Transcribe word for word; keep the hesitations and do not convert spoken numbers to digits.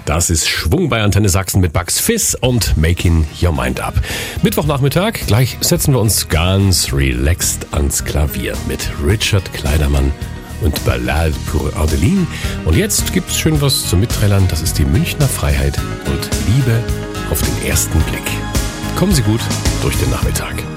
Das ist Schwung bei Antenne Sachsen mit Bugs Fizz und Making Your Mind Up. Mittwochnachmittag, gleich setzen wir uns ganz relaxed ans Klavier mit Richard Kleidermann und Ballade pour Adeline. Und jetzt gibt's schön was zum Mitträllern. Das ist die Münchner Freiheit und Liebe auf den ersten Blick. Kommen Sie gut durch den Nachmittag.